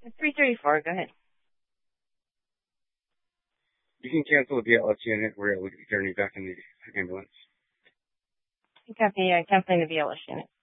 334, go ahead. You can cancel the BLS unit. We're able to get your journey back in the ambulance. You copy, canceling the BLS unit.